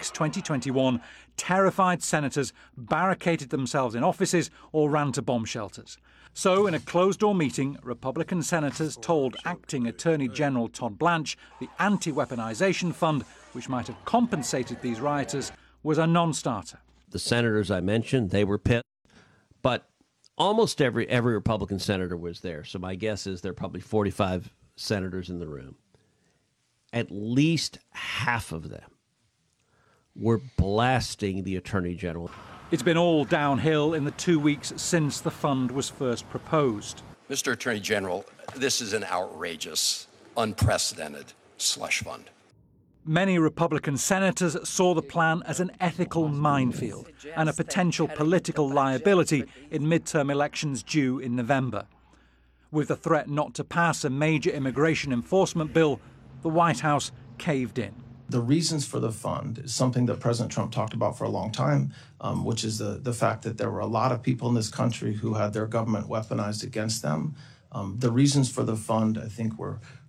6, 2021, terrified senators barricaded themselves in offices or ran to bomb shelters. So, in a closed-door meeting, Republican senators told Acting Attorney General Todd Blanche the Anti-Weaponization Fund, which might have compensated these rioters, was a non-starter. The senators I mentioned, they were pissed, but almost every Republican senator was there. So my guess is there are probably 45 senators in the room. At least half of them were blasting the Attorney General. It's been all downhill in the 2 weeks since the fund was first proposed. Mr. Attorney General, this is an outrageous, unprecedented slush fund. Many Republican senators saw the plan as an ethical minefield and a potential political liability in midterm elections due in November. With the threat not to pass a major immigration enforcement bill, the White House caved in. The reasons for the fund is something that President Trump talked about for a long time, which is the fact that there were a lot of people in this country who had their government weaponized against them. The reasons for the fund, I think,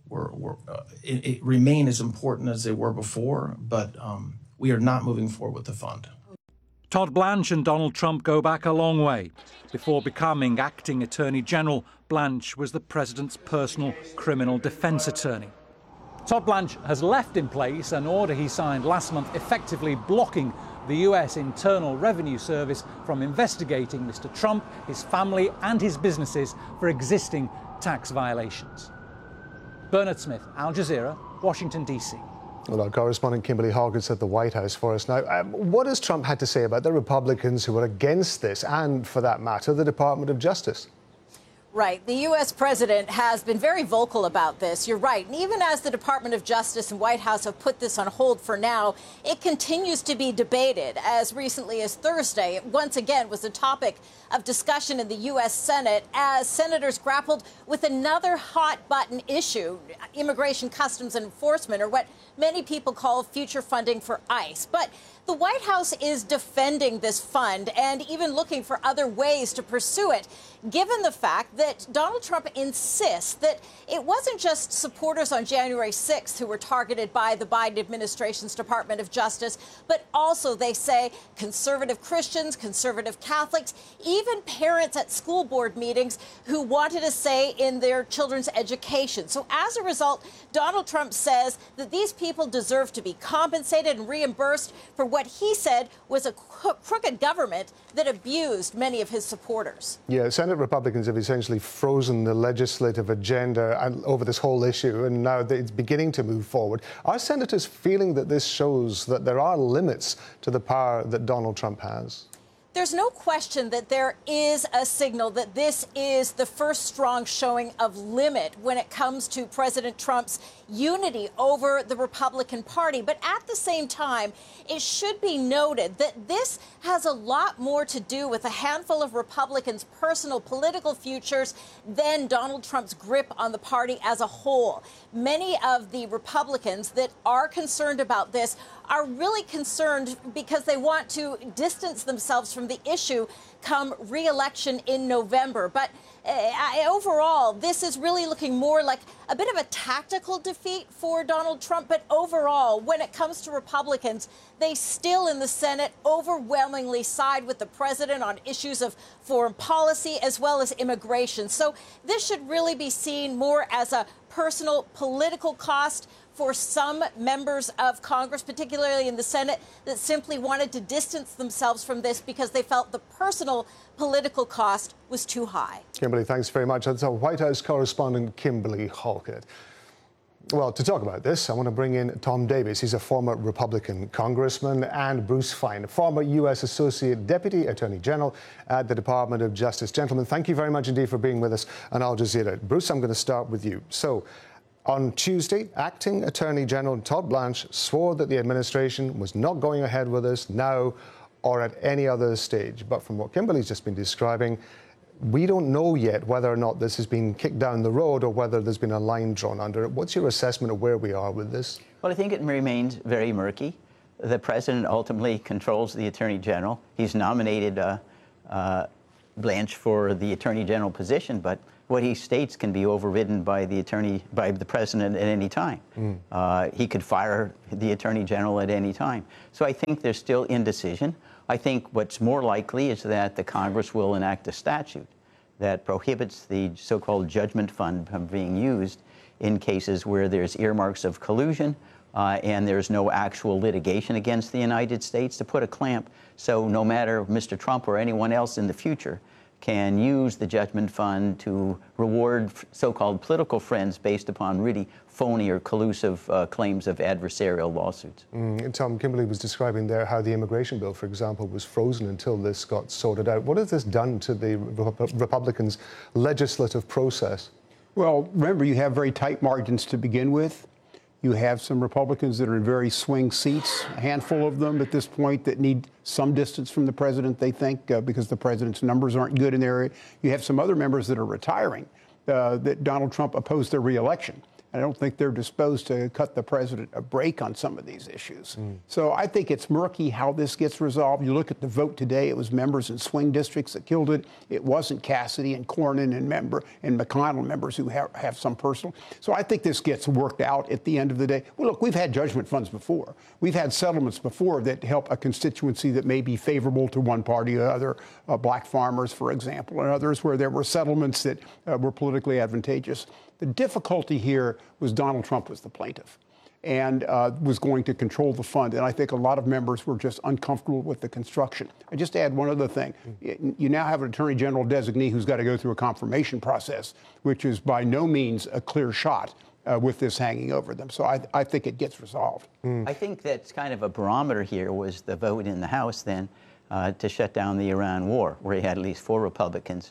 it remain as important as they were before, but we are not moving forward with the fund. Todd Blanche and Donald Trump go back a long way. Before becoming Acting Attorney General, Blanche was the president's personal criminal defense attorney. Todd Blanche has left in place an order he signed last month effectively blocking the US Internal Revenue Service from investigating Mr. Trump, his family and his businesses for existing tax violations. Bernard Smith, Al Jazeera, Washington, D.C. Well, our correspondent Kimberly Hawkins at the White House for us now. What has Trump had to say about the Republicans who are against this and, for that matter, the Department of Justice? Right. The U.S. president has been very vocal about this. You're right. And even as the Department of Justice and White House have put this on hold for now, it continues to be debated. As recently as Thursday, it once again was a topic of discussion in the U.S. Senate as senators grappled with another hot-button issue, immigration, customs, and enforcement, or what many people call future funding for ICE. But the White House is defending this fund and even looking for other ways to pursue it, given the fact that Donald Trump insists that it wasn't just supporters on January 6th who were targeted by the Biden administration's Department of Justice, but also, they say, conservative Christians, conservative Catholics, even parents at school board meetings who wanted a say in their children's education. So as a result, Donald Trump says that these people deserve to be compensated and reimbursed for what he said was a crooked government that abused many of his supporters. Yeah, Senate Republicans have essentially frozen the legislative agenda over this whole issue, and now it's beginning to move forward. Are senators feeling that this shows that there are limits to the power that Donald Trump has? There's no question that there is a signal that this is the first strong showing of limit when it comes to President Trump's unity over the Republican Party. But at the same time, it should be noted that this has a lot more to do with a handful of Republicans' personal political futures than Donald Trump's grip on the party as a whole. Many of the Republicans that are concerned about this are really concerned because they want to distance themselves from the issue come re-election in November. But overall, this is really looking more like a bit of a tactical defeat for Donald Trump. But overall, when it comes to Republicans, they still in the Senate overwhelmingly side with the president on issues of foreign policy as well as immigration. So this should really be seen more as a personal political cost for some members of Congress, particularly in the Senate, that simply wanted to distance themselves from this because they felt the personal political cost was too high. Kimberly, thanks very much. That's our White House correspondent, Kimberly Halkett. Well, to talk about this, I want to bring in Tom Davis. He's a former Republican congressman, and Bruce Fein, former U.S. Associate Deputy Attorney General at the Department of Justice. Gentlemen, thank you very much indeed for being with us on Al Jazeera. Bruce, I'm going to start with you. So, on Tuesday, Acting Attorney General Todd Blanche swore that the administration was not going ahead with this now or at any other stage. But from what Kimberly's just been describing, we don't know yet whether or not this has been kicked down the road or whether there's been a line drawn under it. What's your assessment of where we are with this? Well, I think it remains very murky. The president ultimately controls the Attorney General. He's nominated Blanche for the Attorney General position, but what he states can be overridden by the president at any time. He could fire the attorney general at any time. So I think there's still indecision. I think what's more likely is that the Congress will enact a statute that prohibits the so-called judgment fund from being used in cases where there's earmarks of collusion and there's no actual litigation against the United States, to put a clamp so no matter Mr. Trump or anyone else in the future can use the judgment fund to reward so-called political friends based upon really phony or collusive claims of adversarial lawsuits. Tom, Kimberly was describing there how the immigration bill, for example, was frozen until this got sorted out. What has this done to the Republicans' legislative process? Well, remember, you have very tight margins to begin with. You have some Republicans that are in very swing seats, a handful of them at this point that need some distance from the president, they think, because the president's numbers aren't good in their area. You have some other members that are retiring that Donald Trump opposed their reelection. I don't think they're disposed to cut the president a break on some of these issues. So I think it's murky how this gets resolved. You look at the vote today, it was members in swing districts that killed it. It wasn't Cassidy and Cornyn and McConnell, members who have some personal. So I think this gets worked out at the end of the day. Well, look, we've had judgment funds before. We've had settlements before that help a constituency that may be favorable to one party or other, black farmers, for example, and others where there were settlements that were politically advantageous. The difficulty here was Donald Trump was the plaintiff and was going to control the fund. And I think a lot of members were just uncomfortable with the construction. I just add one other thing. You now have an attorney general designee who's got to go through a confirmation process, which is by no means a clear shot with this hanging over them. So I think it gets resolved. I think that's kind of a barometer here was the vote in the House then to shut down the Iran war, where you had at least 4 Republicans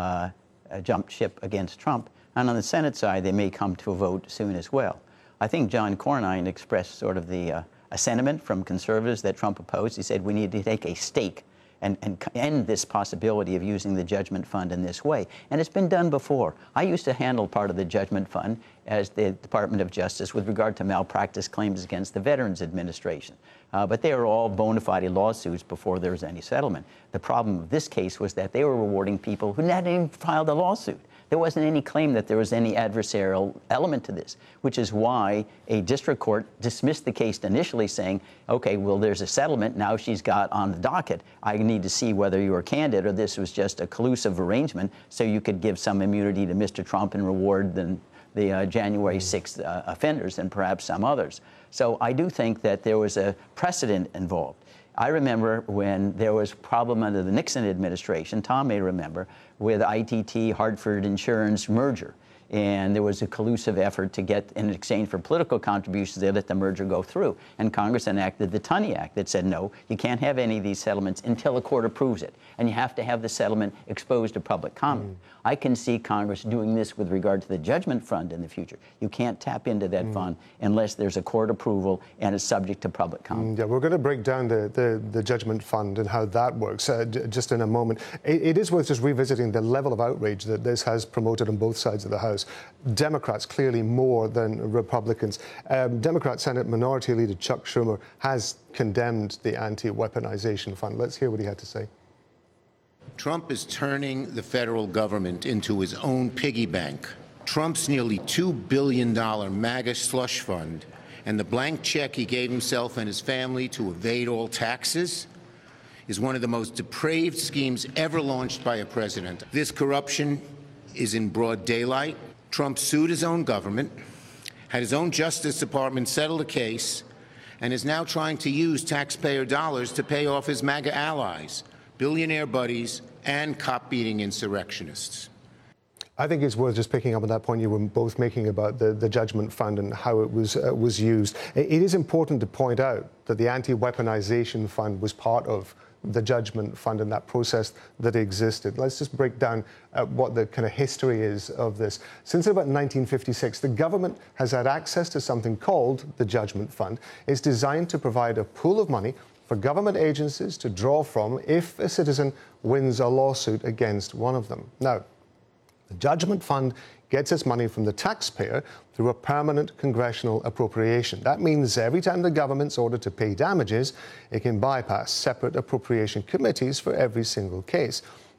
jumped ship against Trump. And on the Senate side, they may come to a vote soon as well. I think John Cornyn expressed sort of a sentiment from conservatives that Trump opposed. He said we need to take a stake and end this possibility of using the judgment fund in this way. And it's been done before. I used to handle part of the judgment fund as the Department of Justice with regard to malpractice claims against the Veterans Administration. But they were all bona fide lawsuits before there was any settlement. The problem of this case was that they were rewarding people who hadn't even filed a lawsuit. There wasn't any claim that there was any adversarial element to this, which is why a district court dismissed the case initially saying, okay, well, there's a settlement. Now she's got on the docket. I need to see whether you were candid or this was just a collusive arrangement so you could give some immunity to Mr. Trump and reward the January 6th offenders and perhaps some others. So I do think that there was a precedent involved. I remember when there was a problem under the Nixon administration, Tom may remember, with ITT Hartford Insurance merger. And there was a collusive effort to get, in exchange for political contributions, they let the merger go through. And Congress enacted the Tunney Act that said, no, you can't have any of these settlements until a court approves it. And you have to have the settlement exposed to public comment. I can see Congress doing this with regard to the judgment fund in the future. You can't tap into that fund unless there's a court approval and it's subject to public comment. Yeah, we're going to break down the judgment fund and how that works just in a moment. It is worth just revisiting the level of outrage that this has promoted on both sides of the House. Democrats clearly more than Republicans. Democrat Senate Minority Leader Chuck Schumer has condemned the anti-weaponization fund. Let's hear what he had to say. Trump is turning the federal government into his own piggy bank. Trump's nearly $2 billion MAGA slush fund and the blank check he gave himself and his family to evade all taxes is one of the most depraved schemes ever launched by a president. This corruption is in broad daylight. Trump sued his own government, had his own Justice Department settle the case, and is now trying to use taxpayer dollars to pay off his MAGA allies, billionaire buddies, and cop-beating insurrectionists. I think it's worth just picking up on that point you were both making about the judgment fund and how it was used. It is important to point out that the anti-weaponization fund was part of the judgment fund and that process that existed. Let's just break down what the kind of history is of this. Since about 1956, the government has had access to something called the judgment fund. It's designed to provide a pool of money for government agencies to draw from if a citizen wins a lawsuit against one of them. Now, the judgment fund gets its money from the taxpayer through a permanent congressional appropriation. That means every time the government's ordered to pay damages, it can bypass separate appropriation committees for every single case.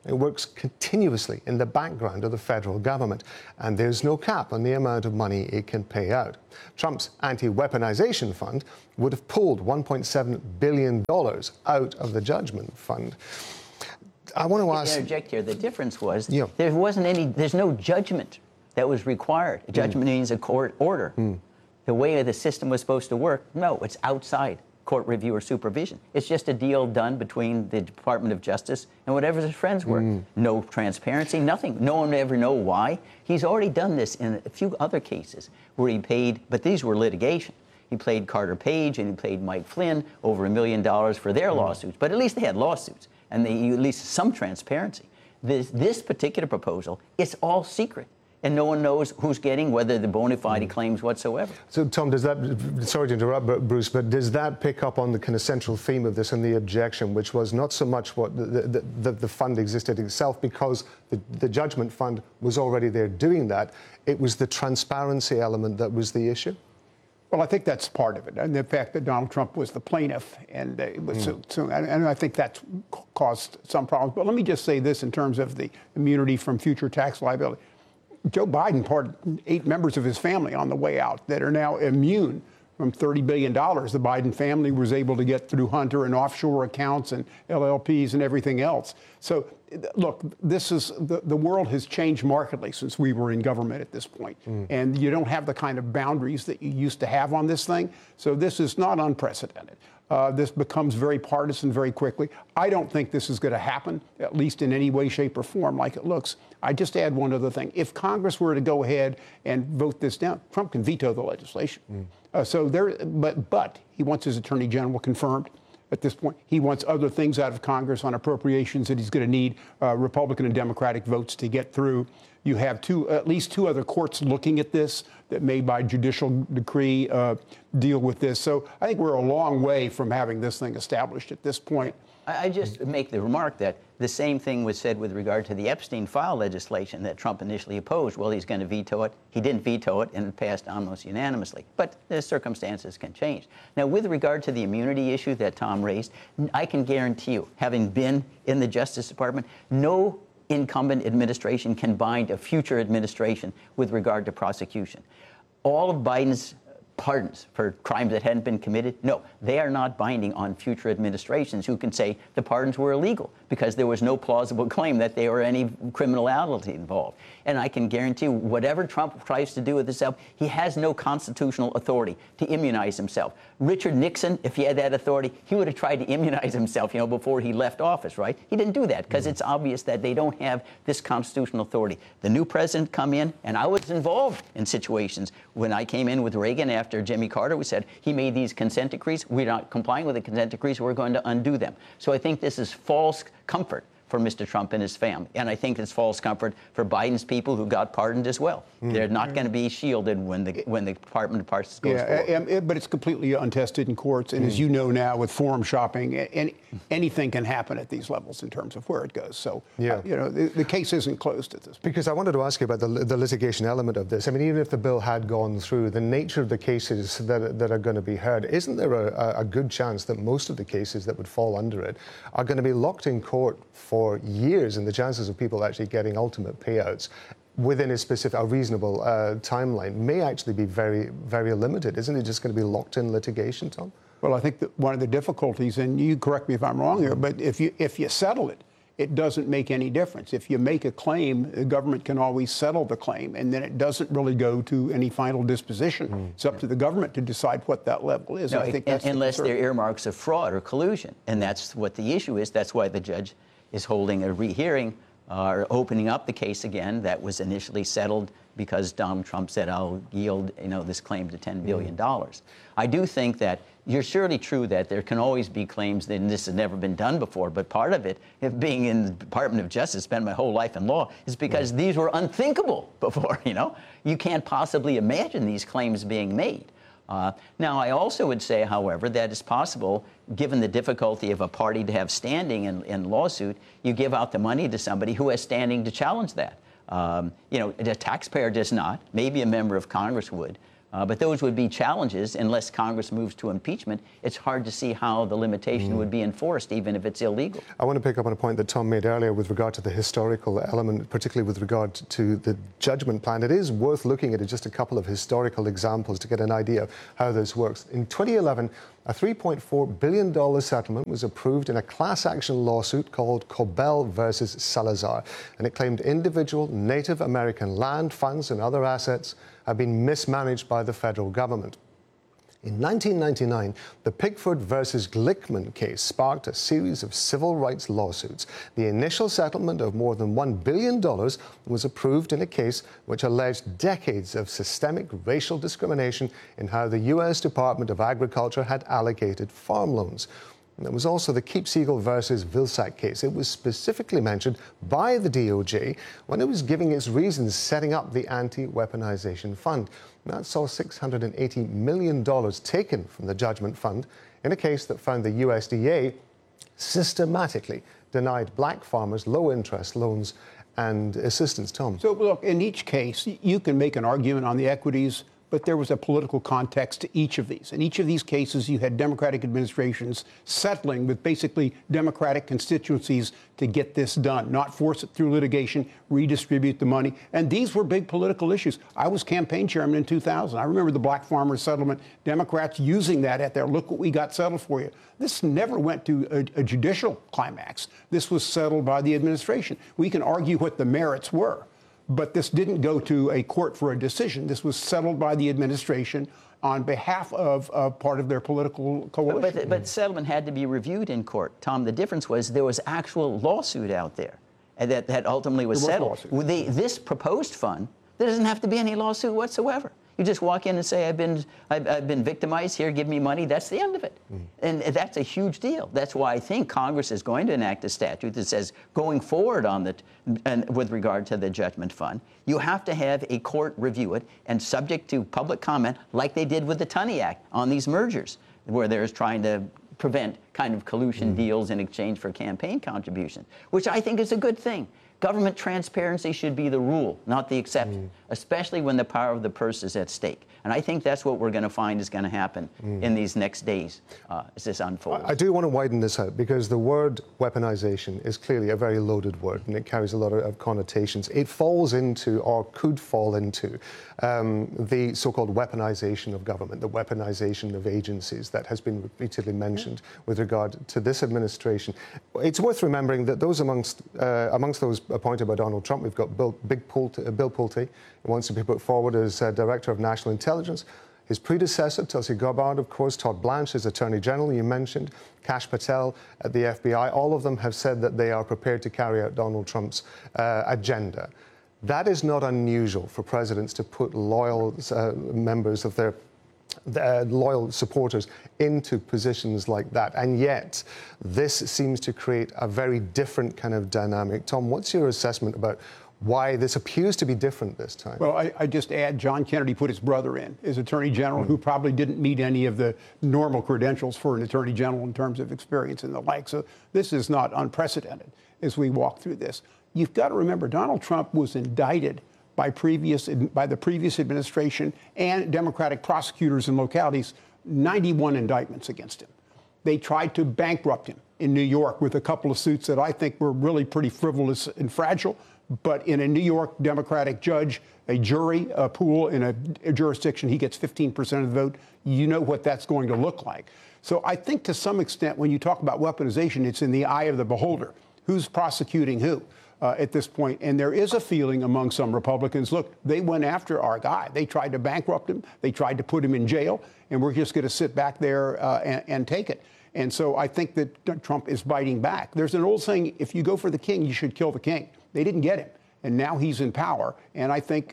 It works continuously in the background of the federal government, and there's no cap on the amount of money it can pay out. Trump's anti-weaponization fund would have pulled $1.7 billion out of the judgment fund. I want to ask... interject here. The difference was Yeah. there's no judgment that was required. A judgment means a court order. The way the system was supposed to work, no, it's outside court review or supervision. It's just a deal done between the Department of Justice and whatever his friends were. No transparency, nothing. No one would ever know why. He's already done this in a few other cases where he paid, but these were litigation. He paid Carter Page and he paid Mike Flynn over $1 million for their lawsuits, but at least they had lawsuits and at least some transparency. This particular proposal, it's all secret. And no one knows who's getting, whether the bona fide claims whatsoever. So, Tom, does that, sorry to interrupt, Bruce, but does that pick up on the kind of central theme of this and the objection, which was not so much what the fund existed itself, because the judgment fund was already there doing that. It was the transparency element that was the issue? Well, I think that's part of it, and the fact that Donald Trump was the plaintiff, and it was and I think that's caused some problems. But let me just say this in terms of the immunity from future tax liability. Joe Biden pardoned 8 members of his family on the way out that are now immune from $30 billion the Biden family was able to get through Hunter and offshore accounts and LLPs and everything else. So, look, this is the world has changed markedly since we were in government at this point. And you don't have the kind of boundaries that you used to have on this thing. So this is not unprecedented. This becomes very partisan very quickly. I don't think this is going to happen, at least in any way, shape, or form, like it looks. I just add one other thing. If Congress were to go ahead and vote this down, Trump can veto the legislation. But he wants his attorney general confirmed at this point. He wants other things out of Congress on appropriations that he's going to need Republican and Democratic votes to get through. You have at least two other courts looking at this that may, by judicial decree, deal with this. So I think we're a long way from having this thing established at this point. I just make the remark that the same thing was said with regard to the Epstein file legislation that Trump initially opposed. Well, he's going to veto it. He didn't veto it, and it passed almost unanimously. But the circumstances can change. Now, with regard to the immunity issue that Tom raised, I can guarantee you, having been in the Justice Department, no incumbent administration can bind a future administration with regard to prosecution. All of Biden's pardons for crimes that hadn't been committed, no, they are not binding on future administrations who can say the pardons were illegal because there was no plausible claim that there were any criminality involved. And I can guarantee you, whatever Trump tries to do with himself, he has no constitutional authority to immunize himself. Richard Nixon, if he had that authority, he would have tried to immunize himself, before he left office, right? He didn't do that because it's obvious that they don't have this constitutional authority. The new president come in, and I was involved in situations when I came in with Reagan after Jimmy Carter. We said he made these consent decrees. We're not complying with the consent decrees. We're going to undo them. So I think this is false comfort for Mr. Trump and his family. And I think it's false comfort for Biden's people who got pardoned as well. They're not going to be shielded when the Department of Justice goes forward. But it's completely untested in courts. And as you know now, with forum shopping, anything can happen at these levels in terms of where it goes. So, the case isn't closed at this point. Because I wanted to ask you about the litigation element of this. I mean, even if the bill had gone through, the nature of the cases that are going to be heard, isn't there a good chance that most of the cases that would fall under it are going to be locked in court for years, and the chances of people actually getting ultimate payouts within a reasonable timeline may actually be very, very limited? Isn't it just going to be locked in litigation, Tom? Well, I think that one of the difficulties, and you correct me if I'm wrong here, but if you settle it, it doesn't make any difference. If you make a claim, the government can always settle the claim, and then it doesn't really go to any final disposition. It's up to the government to decide what that level is. No, I think that's unless there are earmarks of fraud or collusion, and that's what the issue is. That's why the judge is holding a rehearing or opening up the case again that was initially settled because Donald Trump said, I'll yield this claim to $10 billion. I do think that you're surely true that there can always be claims that this has never been done before, but part of it, if being in the Department of Justice, spent my whole life in law, is because these were unthinkable before, You can't possibly imagine these claims being made. Now, I also would say, however, that it's possible, given the difficulty of a party to have standing in lawsuit, you give out the money to somebody who has standing to challenge that. The taxpayer does not. Maybe a member of Congress would. But those would be challenges unless Congress moves to impeachment. It's hard to see how the limitation would be enforced, even if it's illegal. I want to pick up on a point that Tom made earlier with regard to the historical element, particularly with regard to the judgment plan. It is worth looking at just a couple of historical examples to get an idea of how this works. In 2011, a $3.4 billion settlement was approved in a class action lawsuit called Cobell versus Salazar, and it claimed individual Native American land, funds, and other assets have been mismanaged by the federal government. In 1999, the Pickford versus Glickman case sparked a series of civil rights lawsuits. The initial settlement of more than $1 billion was approved in a case which alleged decades of systemic racial discrimination in how the U.S. Department of Agriculture had allocated farm loans. And there was also the Keepsiegel versus Vilsack case. It was specifically mentioned by the DOJ when it was giving its reasons setting up the Anti-Weaponization Fund. And that saw $680 million taken from the Judgment Fund in a case that found the USDA systematically denied black farmers low-interest loans and assistance. Tom? So, look, in each case, you can make an argument on the equities, but there was a political context to each of these. In each of these cases, you had Democratic administrations settling with basically Democratic constituencies to get this done, not force it through litigation, redistribute the money. And these were big political issues. I was campaign chairman in 2000. I remember the black farmers settlement, Democrats using that at their, look what we got settled for you. This never went to a judicial climax. This was settled by the administration. We can argue what the merits were, but this didn't go to a court for a decision. This was settled by the administration on behalf of part of their political coalition. But settlement had to be reviewed in court. Tom, the difference was there was actual lawsuit out there and that ultimately was settled. This proposed fund, there doesn't have to be any lawsuit whatsoever. You just walk in and say, I've been victimized here, give me money. That's the end of it. And that's a huge deal. That's why I think Congress is going to enact a statute that says going forward on with regard to the Judgment Fund, you have to have a court review it and subject to public comment like they did with the Tunney Act on these mergers, where they're trying to prevent kind of collusion deals in exchange for campaign contributions, which I think is a good thing. Government transparency should be the rule, not the exception, especially when the power of the purse is at stake. And I think that's what we're going to find is going to happen in these next days as this unfolds. I do want to widen this out because the word weaponization is clearly a very loaded word and it carries a lot of connotations. It falls into, or could fall into, the so-called weaponization of government, the weaponization of agencies that has been repeatedly mentioned with regard to this administration. It's worth remembering that those amongst those appointed by Donald Trump, we've got Bill Pulte, who wants to be put forward as Director of National Intelligence. His predecessor, Tulsi Gabbard, of course, Todd Blanche as Attorney General, you mentioned, Kash Patel at the FBI. All of them have said that they are prepared to carry out Donald Trump's agenda. That is not unusual for presidents to put loyal members of their loyal supporters into positions like that. And yet, this seems to create a very different kind of dynamic. Tom, what's your assessment about why this appears to be different this time? Well, I just add John Kennedy put his brother in as Attorney General, who probably didn't meet any of the normal credentials for an Attorney General in terms of experience and the like. So this is not unprecedented as we walk through this. You've got to remember, Donald Trump was indicted by the previous administration and Democratic prosecutors in localities, 91 indictments against him. They tried to bankrupt him in New York with a couple of suits that I think were really pretty frivolous and fragile. But in a New York Democratic judge, a jury pool in a jurisdiction, he gets 15% of the vote. You know what that's going to look like. So I think to some extent, when you talk about weaponization, it's in the eye of the beholder. Who's prosecuting who? At this point. And there is a feeling among some Republicans, look, they went after our guy. They tried to bankrupt him. They tried to put him in jail. And we're just going to sit back there and take it. And so I think that Trump is biting back. There's an old saying, if you go for the king, you should kill the king. They didn't get him. And now he's in power. And I think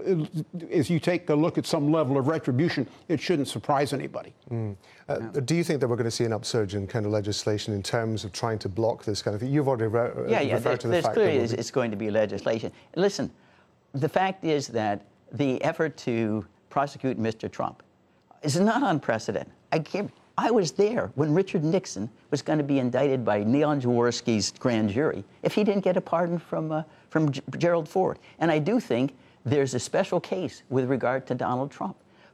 as you take a look at some level of retribution, it shouldn't surprise anybody. Do you think that we're going to see an upsurge in kind of legislation in terms of trying to block this kind of thing? You've already referred to the fact clearly that it's going to be legislation. Listen, the fact is that the effort to prosecute Mr. Trump is not unprecedented. I was there when Richard Nixon was going to be indicted by Leon Jaworski's grand jury if he didn't get a pardon from Gerald Ford. And I do think there's a special case with regard to Donald Trump.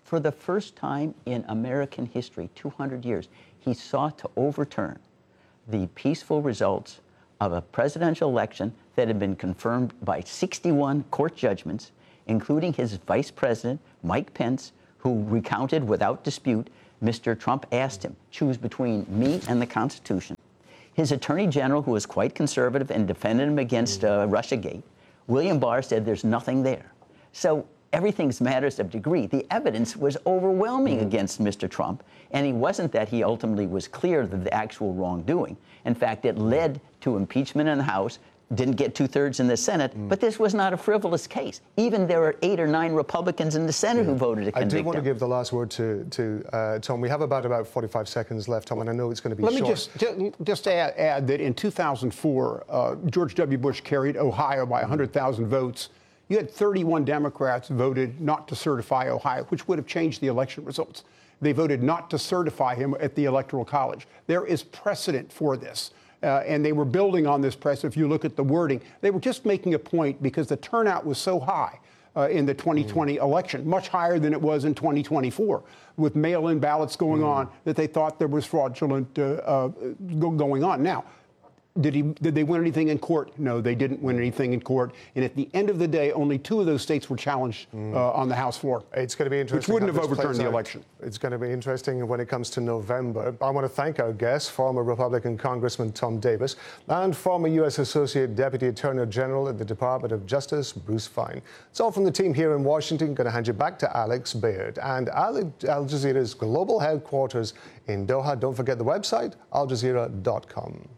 For the first time in American history, 200 years, he sought to overturn the peaceful results of a presidential election that had been confirmed by 61 court judgments, including his vice president, Mike Pence, who recounted without dispute Mr. Trump asked him, choose between me and the Constitution. His attorney general, who was quite conservative and defended him against Russiagate, William Barr, said there's nothing there. So everything's matters of degree. The evidence was overwhelming against Mr. Trump, and it wasn't that he ultimately was clear of the actual wrongdoing. In fact, it led to impeachment in the House, didn't get 2/3 in the Senate, but this was not a frivolous case. Even there were 8 or 9 Republicans in the Senate who voted to convict him. I do want to give the last word to Tom. We have about 45 seconds left, Tom, and I know it's going to be short. Let me just add that in 2004, George W. Bush carried Ohio by 100,000 votes. You had 31 Democrats voted not to certify Ohio, which would have changed the election results. They voted not to certify him at the Electoral College. There is precedent for this. And they were building on this precedent. If you look at the wording, they were just making a point because the turnout was so high in the 2020 election, much higher than it was in 2024, with mail-in ballots going on, that they thought there was fraudulent going on. Now, did they win anything in court? No, they didn't win anything in court. And at the end of the day, only 2 of those states were challenged on the House floor. It's going to be interesting. Which wouldn't have overturned the election. It's going to be interesting when it comes to November. I want to thank our guests, former Republican Congressman Tom Davis and former U.S. Associate Deputy Attorney General at the Department of Justice, Bruce Fein. It's all from the team here in Washington. Going to hand you back to Alex Baird and Al Jazeera's global headquarters in Doha. Don't forget the website, aljazeera.com.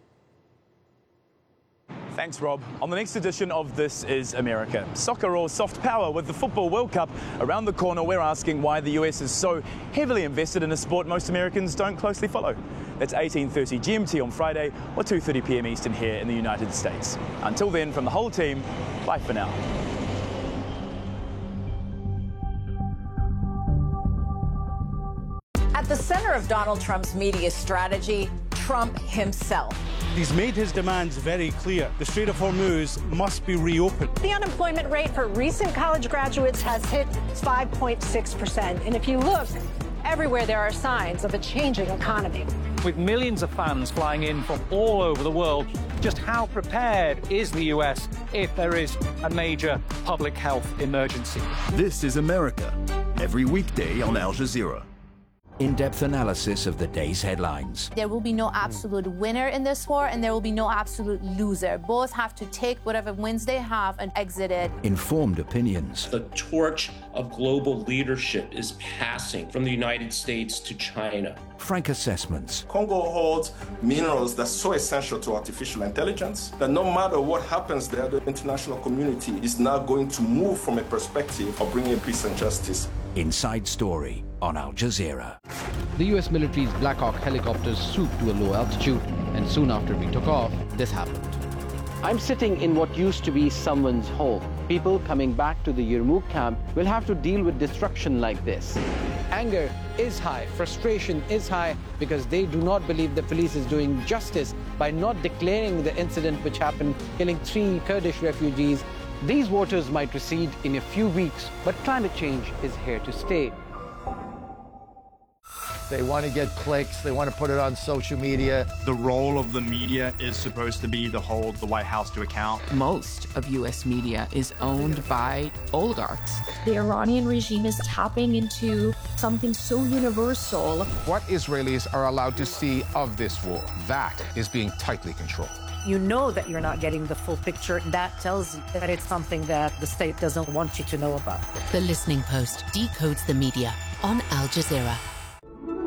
Thanks, Rob. On the next edition of This Is America, soccer or soft power with the Football World Cup around the corner, we're asking why the US is so heavily invested in a sport most Americans don't closely follow. That's 18:30 GMT on Friday or 2:30 p.m. Eastern here in the United States. Until then, from the whole team, bye for now. At the center of Donald Trump's media strategy, Trump himself. He's made his demands very clear. The Strait of Hormuz must be reopened. The unemployment rate for recent college graduates has hit 5.6%. And if you look, everywhere there are signs of a changing economy. With millions of fans flying in from all over the world, just how prepared is the US if there is a major public health emergency? This is America, every weekday on Al Jazeera. In-depth analysis of the day's headlines. There will be no absolute winner in this war, and there will be no absolute loser. Both have to take whatever wins they have and exit it. Informed opinions. The torch of global leadership is passing from the United States to China. Frank assessments. Congo holds minerals that's so essential to artificial intelligence that no matter what happens there, the international community is now going to move from a perspective of bringing peace and justice. Inside Story on Al Jazeera. The U.S. military's Black Hawk helicopters swooped to a low altitude, and soon after we took off, this happened. I'm sitting in what used to be someone's home. People coming back to the Yarmouk camp will have to deal with destruction like this. Anger is high, frustration is high, because they do not believe the police is doing justice by not declaring the incident which happened, killing 3 Kurdish refugees. These waters might recede in a few weeks, but climate change is here to stay. They want to get clicks. They want to put it on social media. The role of the media is supposed to be to hold the White House to account. Most of U.S. media is owned by oligarchs. The Iranian regime is tapping into something so universal. What Israelis are allowed to see of this war, that is being tightly controlled. You know that you're not getting the full picture. That tells you that it's something that the state doesn't want you to know about. The Listening Post decodes the media on Al Jazeera.